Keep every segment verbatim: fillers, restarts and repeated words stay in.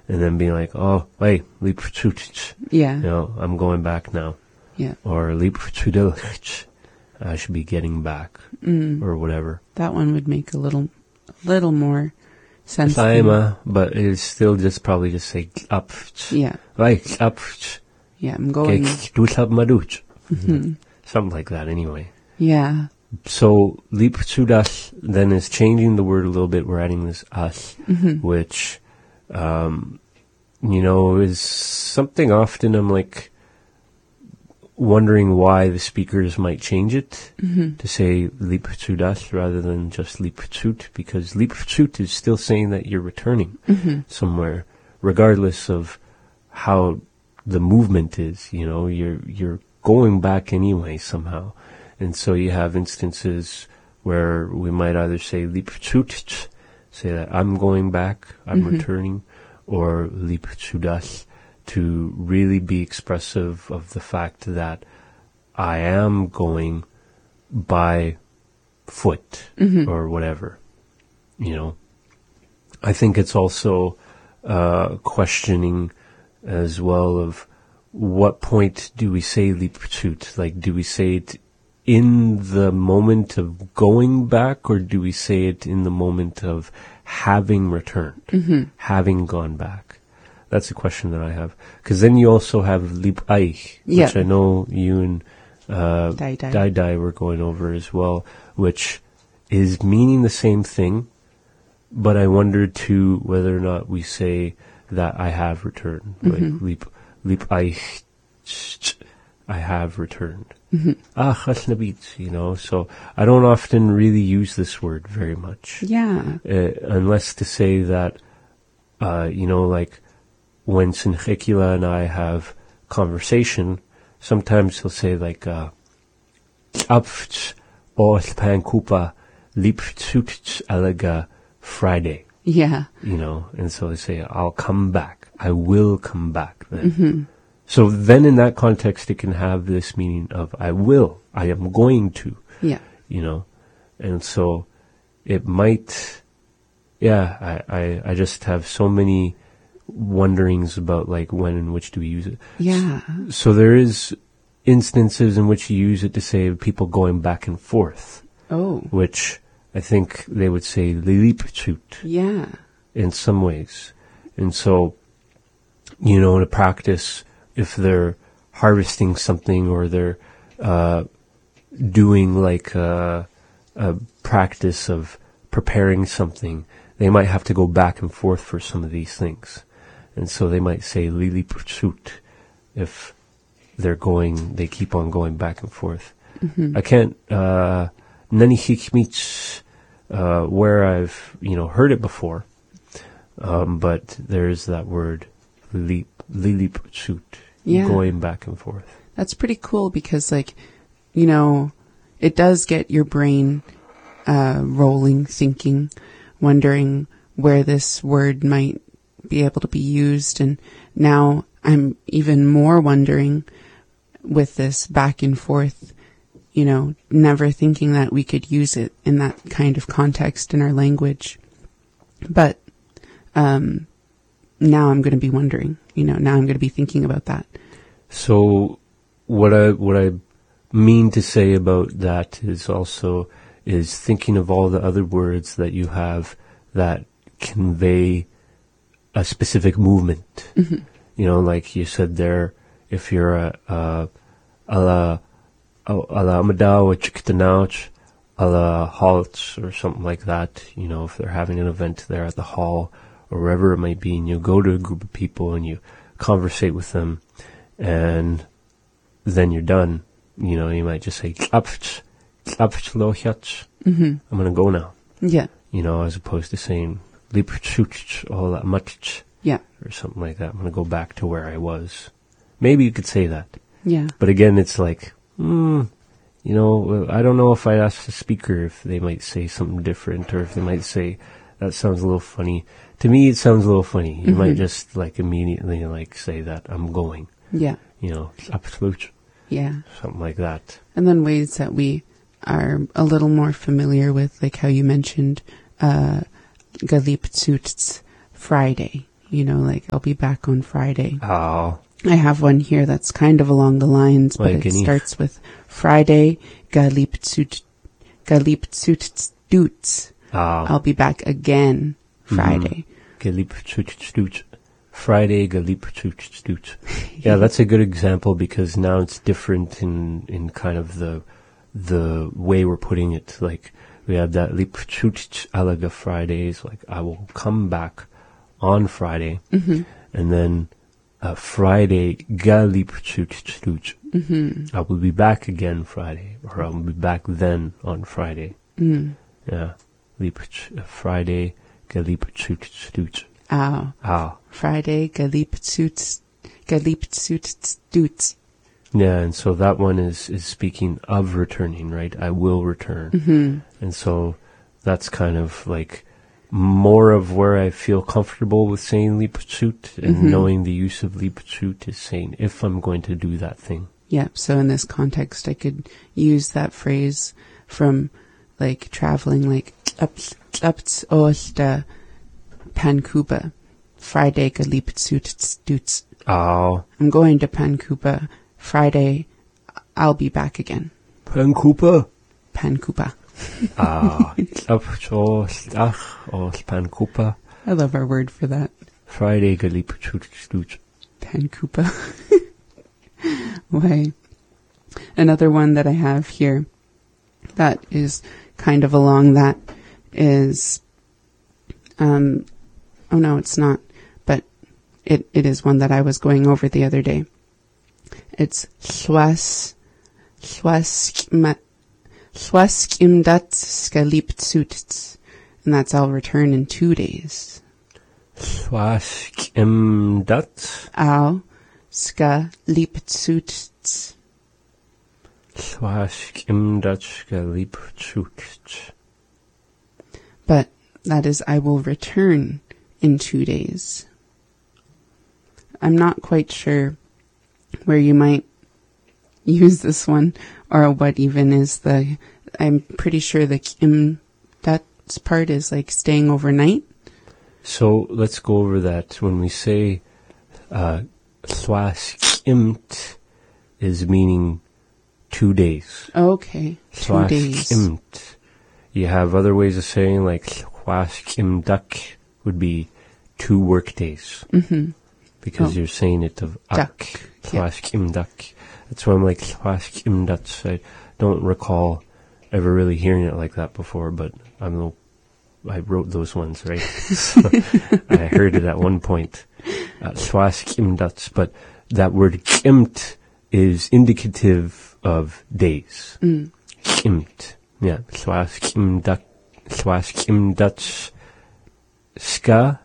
and then being like, oh, wait, leap chut. Yeah. You know, I'm going back now. Yeah. Or leap chudel. I should be getting back. Mm. Or whatever. That one would make a little, a little more sense. Saima, but it's still just probably just say up. Yeah. Right, up. Yeah, I'm going. Mm-hmm. Something like that anyway. Yeah. So, leap chudas then is changing the word a little bit. We're adding this as, mm-hmm. which, um, you know, is something often I'm like wondering why the speakers might change it mm-hmm. to say leap chudas rather than just leap chut, because leap chut is still saying that you're returning mm-hmm. somewhere, regardless of how the movement is. You know, you're you're going back anyway somehow. And so you have instances where we might either say leap chut, say that I'm going back, I'm mm-hmm. returning, or leap chudas, to really be expressive of the fact that I am going by foot mm-hmm. or whatever. You know, I think it's also uh, questioning as well of what point do we say leap chut? Like, do we say it in the moment of going back, or do we say it in the moment of having returned, mm-hmm. having gone back? That's a question that I have. Because then you also have leap aich, yeah. which I know you and uh, Dai Dai. Dai Dai were going over as well, which is meaning the same thing, but I wonder too whether or not we say that I have returned. Mm-hmm. Like leap leap aich, I have returned. Mm-hmm. Ah, chasnabit, you know, so I don't often really use this word very much. Yeah. Uh, unless to say that, uh, you know, like when Sinchekila and I have conversation, sometimes he'll say like, uh, Apft os pankupa lipchut alaga Friday. Yeah. You know, and so they say, I'll come back. I will come back then. Mm-hmm. So then in that context, it can have this meaning of I will, I am going to, Yeah. you know, and so it might, yeah, I, I, I just have so many wonderings about like when and which do we use it. Yeah. So there is instances in which you use it to say people going back and forth. Oh. Which I think they would say lilipchut. Yeah. In some ways. And so, you know, in a practice, if they're harvesting something or they're uh, doing like a, a practice of preparing something, they might have to go back and forth for some of these things. And so they might say lili pursuit if they're going, they keep on going back and forth. Mm-hmm. I can't, uh, nani hikmich, uh, where I've, you know, heard it before. Um, but there's that word, lili, lili pursuit, yeah. going back and forth. That's pretty cool because, like, you know, it does get your brain, uh, rolling, thinking, wondering where this word might be able to be used. And now I'm even more wondering with this back and forth, you know, never thinking that we could use it in that kind of context in our language. But, um, now I'm going to be wondering, you know, now I'm going to be thinking about that. So what I, what I mean to say about that is also is thinking of all the other words that you have that convey a specific movement. Mm-hmm. You know, like you said there, if you're a, a, ala, ala amadaw or chiktanouch, ala halt or something like that, you know, if they're having an event there at the hall or wherever it might be, and you go to a group of people and you conversate with them, and then you're done, you know, you might just say, mm-hmm. I'm going to go now. Yeah. You know, as opposed to saying, yeah. or something like that. I'm going to go back to where I was. Maybe you could say that. Yeah. But again, it's like, mm, you know, I don't know if I ask the speaker if they might say something different or if they might say, that sounds a little funny. To me, it sounds a little funny. You mm-hmm. might just like immediately like say that I'm going. Yeah. You know, absolute. Yeah. Something like that. And then ways that we are a little more familiar with, like how you mentioned, uh, Galiptsut's Friday, you know, like I'll be back on Friday. Oh. I have one here that's kind of along the lines, but Like it any- starts with Friday, galiptsut, galiptsut, Ah. I'll be back again Friday. Galiptsut. Friday, galiptsut. Yeah, that's a good example because now it's different in, in kind of the, the way we're putting it. Like, we have that liptsut alaga Fridays, like, I will come back on Friday. Mm-hmm. And then, uh, Friday, galiptsut. Mm-hmm. I will be back again Friday, or I'll be back then on Friday. Mm. Yeah. Lipch, uh, Friday, galiptsut. Ow. Ah. Friday, galiptsut, galiptsut. Yeah, and so that one is, is speaking of returning, right? I will return. Mm-hmm. And so that's kind of like more of where I feel comfortable with saying liptsut, and Mhm. knowing the use of liptsut is saying if I'm going to do that thing. Yeah, so in this context, I could use that phrase from, like, traveling, like, up, up, osta, Pankuba, Friday, galiptsut. Oh. I'm going to Pankuba, Friday, I'll be back again. Pankupa. Pankuba. Ah. Up, os, ach, os, Pankupa. I love our word for that. Friday, galiptsut. Pankuba. Why? Another one that I have here that is kind of along that is, um, oh no, it's not, but it, it is one that I was going over the other day. It's Swas, Swaskimdat Skaliptsut, and that's I'll return in two days. Swaskimdat. I'll Skaliptsut. Swaskimdat galiptsut. But that is, I will return in two days. I'm not quite sure where you might use this one, or what even is the, I'm pretty sure the kim, that part is like staying overnight. So let's go over that. When we say uh, swaskimt is meaning two days. Okay, two days. Swaskimt. You have other ways of saying, like swaskimdak would be two work days. Mm-hmm. Because Oh. you're saying it of Duck, ak. yeah. Swaskimdak. That's why I'm like swaskimdat. I don't recall ever really hearing it like that before, but I'm the, I wrote those ones, right? So I heard it at one point. Uh, Swaskimdat. But that word kimt is indicative of days. Mm. Kimt. Yeah. Swaskimdat. Swaskimdat. Ska.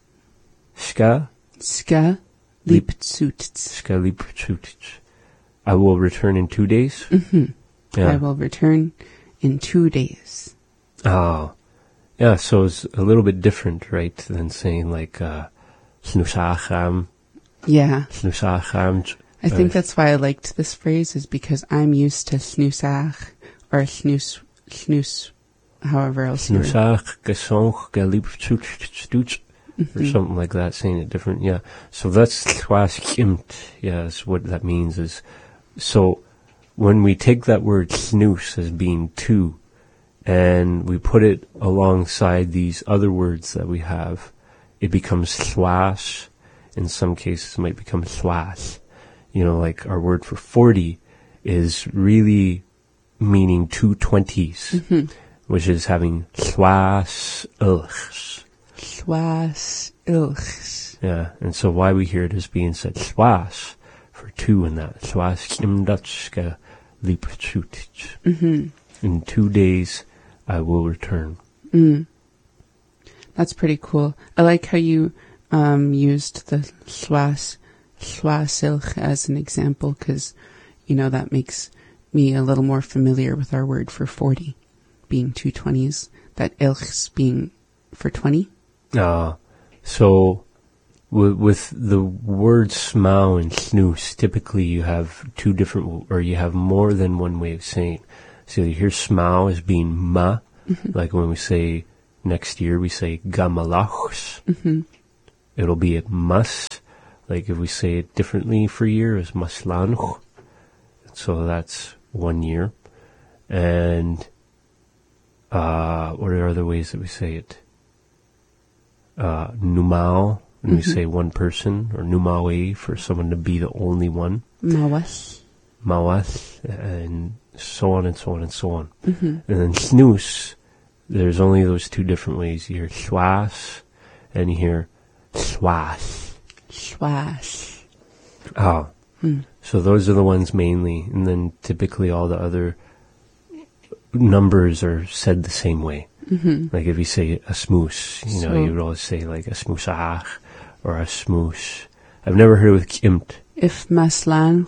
Ska. Ska liptsut. Ska liptsut. I will return in two days. Mm-hmm. Yeah. I will return in two days. Oh. Yeah, so it's a little bit different, right, than saying like, uh, snusacham, Yeah. snusacham. I think that's why I liked this phrase, is because I'm used to snoesach or snus, snus, however else you were. Snusach, gesonch, galiptsut, or Mhm. something like that, saying it different, yeah. So that's swaskimt, yeah, is what that means is, so when we take that word snus as being two, and we put it alongside these other words that we have, it becomes slash. In some cases, it might become slash. You know, like our word for forty is really meaning two twenties, Mhm. which is having slash ilchs. Swas ilchs. Yeah, and so why we hear it as being said slash for two in that. Slash kimdatska lipchutich. Mm-hmm. In two days, I will return. Mm. That's pretty cool. I like how you um, used the swas, swasilch as an example, because, you know, that makes me a little more familiar with our word for forty being two twenties, that ilchs being for twenty. Uh, so w- with the words smau and snooze, typically you have two different, or you have more than one way of saying. So you hear smau as being ma, Mm-hmm. like when we say next year, we say gamalachs. Mm-hmm. it'll be a mas. Like if we say it differently for year, is maslanch. So that's one year. And uh, what are other ways that we say it? Uh, numao, when mm-hmm. we say one person, or numawe for someone to be the only one. Mawas. Mawas, and so on and so on and so on. Mm-hmm. And then snus, there's only those two different ways. You hear swas, and you hear swas. Swas. Ah. Hmm. So those are the ones mainly, and then typically all the other numbers are said the same way. Mm-hmm. Like if you say a smoos, you know, so, you would always say like a smoosach or a smoos. I've never heard it with kimt. If maslan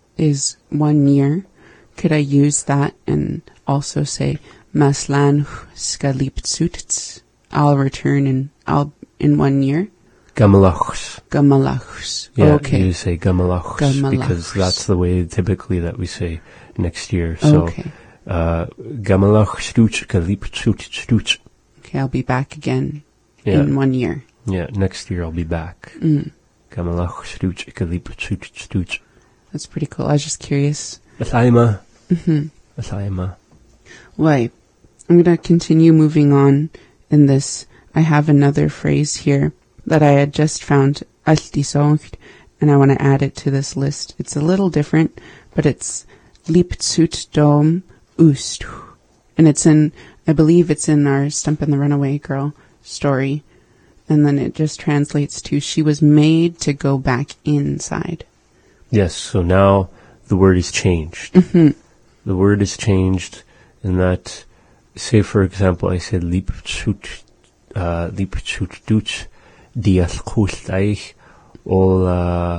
is one year, could I use that and also say maslan skaliptsutts? I'll return in I'll in one year. Gamalachs. Gamalachs. Yeah, okay. you say gamalachs, Gamalachs because that's the way typically that we say next year. So, okay. uh, gamalach stuch, galip stuch stuch. Okay, I'll be back again yeah. in one year. Yeah, next year I'll be back. Mm. Gamalach stuch, galip stuch stuch. That's pretty cool. I was just curious. Asaima. Mm-hmm. Asaima. Wait, I'm going to continue moving on in this. I have another phrase here that I had just found, altisongt, and I want to add it to this list. It's a little different, but it's liptsut dom ust. And it's in, I believe it's in our Stump and the Runaway Girl story. And then it just translates to, she was made to go back inside. Yes, so now the word is changed. Mm-hmm. The word is changed in that, say for example, I said liptsut, uh, liptsut duch, dias kustaich, ol, uh,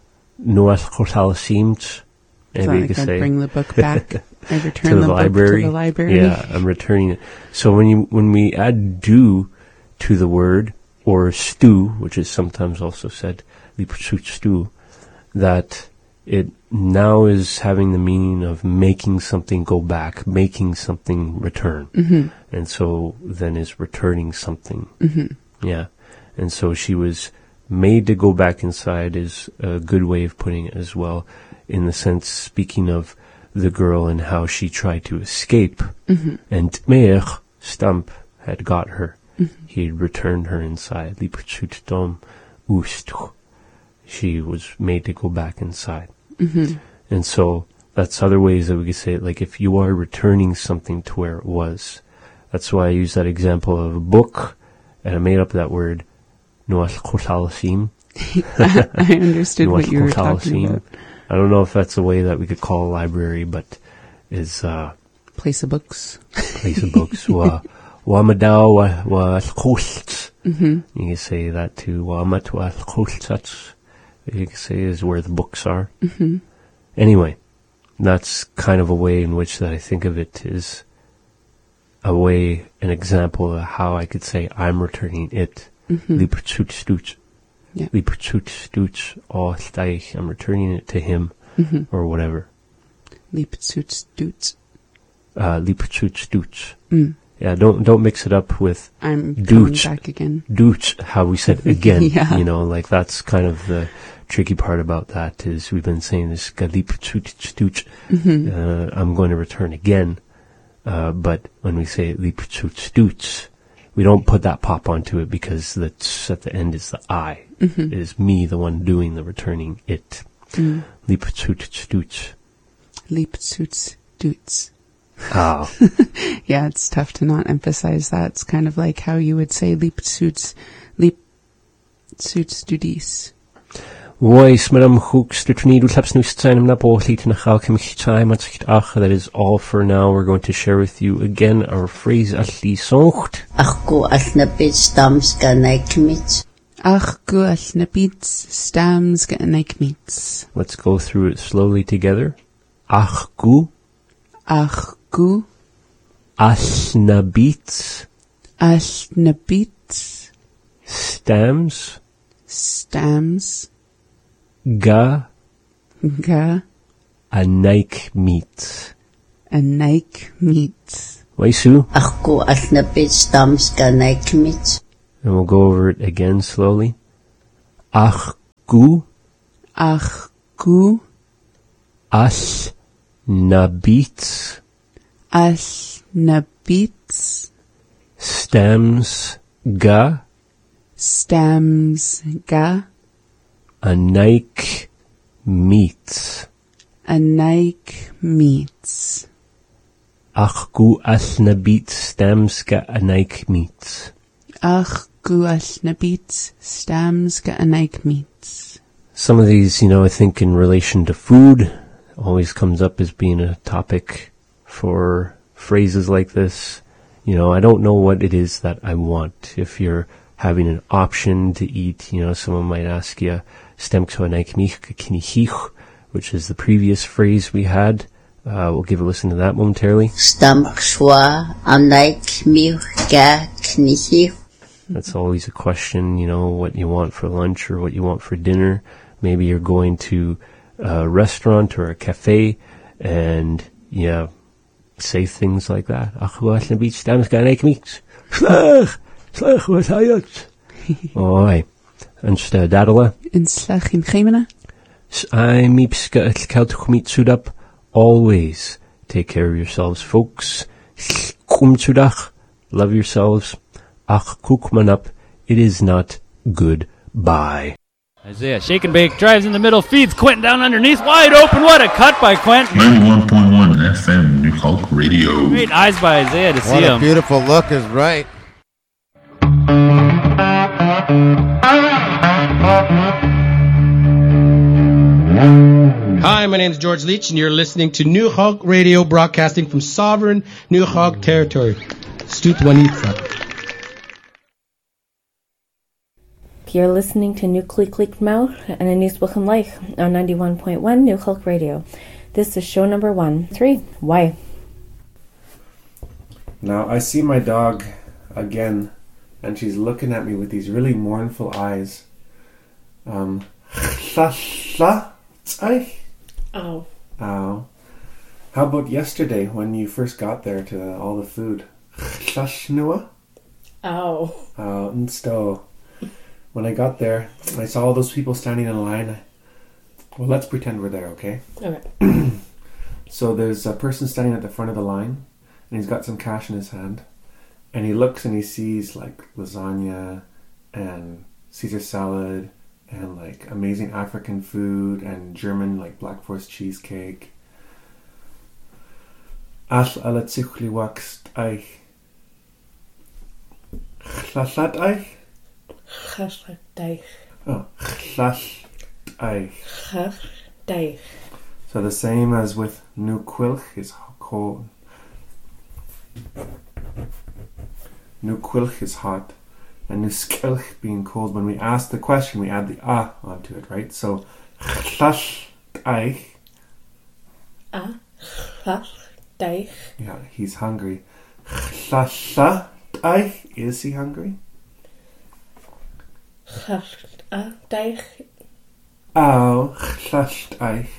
noas kosalasimts. Maybe you like could I say. bring the book back. I return to the, the library. book to the library. Yeah, I'm returning it. So when you, when we add do to the word, or stew, which is sometimes also said, liptsut stew, that it now is having the meaning of making something go back, making something return. Mm-hmm. And so then is returning something. Mm-hmm. Yeah. And so she was made to go back inside is a good way of putting it as well, in the sense, speaking of the girl and how she tried to escape. Mm-hmm. And Meir, Stump, had got her. Mm-hmm. He had returned her inside. Liptsut dom ust. She was made to go back inside. Mm-hmm. And so that's other ways that we could say it, like if you are returning something to where it was. That's why I use that example of a book, and I made up that word, Noas Kosalasim. I understood what you were talking about. I don't know if that's a way that we could call a library, but is uh place of books. Place of books. Wa Wamadao wa wa Kosts. Mm-hmm. You can say that too. Wamat wa Kostats. You can say is where the books are. Mm-hmm. Anyway, that's kind of a way in which that I think of it is a way, an example of how I could say I'm returning it. Mm-hmm. Liptsut stuch. Yeah. Liptsut stuch. Oh, staich. I'm returning it to him. Mm-hmm. Or whatever. Liptsut stuch. Uh, Liptsut stuch. Mm. Yeah, don't don't mix it up with I'm dooch. coming back again. Dooch, how we said again. Yeah. You know, like that's kind of the tricky part about that is we've been saying this galiptsut stuch. Mm-hmm. Uh, I'm going to return again. Uh, but when we say liptsut stuch, we don't put that pop onto it because the t's at the end is the I. Mm-hmm. It is me, the one doing the returning it. Mm. Liptsut stuch. Liptsut stuch. Oh. Yeah, it's tough to not emphasize that. It's kind of like how you would say liptsut, liptsut studis. That is all for now. We're going to share with you again our phrase allisoncht. Ach go alnabits stams ganekmits. Ach go alnabits stams ganekmits. Let's go through it slowly together. Ach go. Ach go. Alnabits. Alnabits. Stams. Stams. Ga. Ga. Anaik meat. Anaik meat. Waisu. Ach go alnabits stams ganekmits. And we'll go over it again slowly. Achgu. Achgu. As nabits. As nabits. Stems ga. Stems ga. Anaik meats. Anaik meats. Achgu as nabits stems ga anaik meats. Achgu as nabits stems ga anaik meats. Some of these, you know, I think in relation to food, always comes up as being a topic for phrases like this. You know, I don't know what it is that I want. If you're having an option to eat, you know, someone might ask you, stemk anaik mich kinihich, which is the previous phrase we had. Uh, we'll give a listen to that momentarily. That's always a question, you know, what you want for lunch or what you want for dinner. Maybe you're going to a restaurant or a cafe and, yeah, say things like that. Oi. Ansta dadala. In slag in gemena. I meepska het koud up. Always take care of yourselves, folks. Kumtsudag. Love yourselves. Ach kukmanap. It is not good. Bye. Isaiah, shake and bake, drives in the middle, feeds Quentin down underneath, wide open. What a cut by Quentin. ninety-one point one F M, New Hulk Radio. Great eyes by Isaiah to what see a him. Beautiful look is right. Hi, my name is George Leach, and you're listening to New Hulk Radio, broadcasting from sovereign New Hulk territory. Stutwanitsa. You're listening to New Click Click Mouth and a News Welcome Life on ninety-one point one New Hulk Radio. This is show number one. Three. Why? Now, I see my dog again, and she's looking at me with these really mournful eyes. Um, Oh. Ow. How about yesterday when you first got there to all the food? Ow. Oh, and so when I got there, I saw all those people standing in line. Well, let's pretend we're there, okay? Okay. So there's a person standing at the front of the line, and he's got some cash in his hand, and he looks and he sees like lasagna and Caesar salad and like amazing African food and German like Black Forest cheesecake. All alle zichli wakst eich. Chlasat eich? Chaslat deich. Oh, chlas eich. Chas deich. So the same as with nu quilch is cold. Nu quilch is hot. And nu skilch being cold. When we ask the question, we add the ah onto it, right? So chlas eich. Ah. Chas deich. Yeah, he's hungry. Chlasat eich. Is he hungry? Chas deich. Ow, chlasht eich.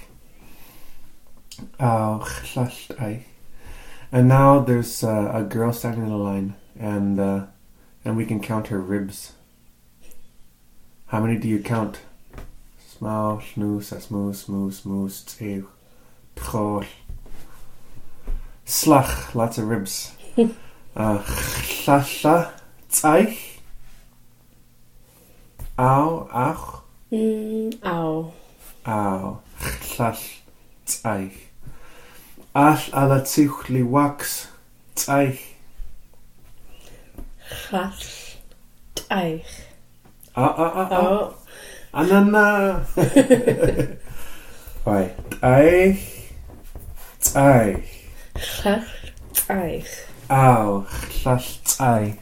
Ow, chlasht eich. And now there's uh, a girl standing in a line, and uh, and we can count her ribs. How many do you count? Smau, snoo, sasmoo, smoo, smoo, tsew, tchol. Slach, lots of ribs. uh, chlasha, tzeich. Ow, ach. Mm, ow. Ow, chlas, tzeich. All alla zichli wax, tzeich. Chas deich. Ah, ah, ah, ah. Oh. Anana. Right. Tzeich, tzeich. Chas deich. Ow, chlas, tzeich.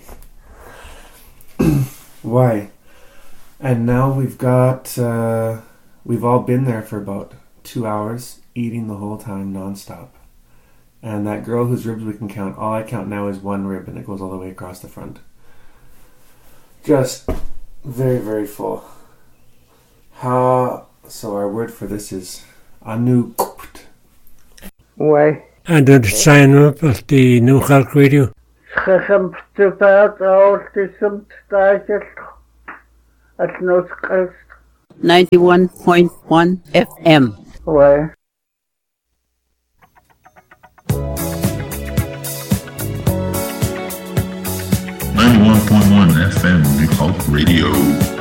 Why? And now we've got, uh, we've all been there for about two hours, eating the whole time nonstop. And that girl whose ribs we can count, all I count now is one rib, and it goes all the way across the front. Just very, very full. Ha, so our word for this is anukt. Why? And to sign up at the New Hulk Radio. Schacham stupaat al tisum staatjes. Het noodskast ninety-one point one F M. Why? ninety-one point one F M New Hulk Radio.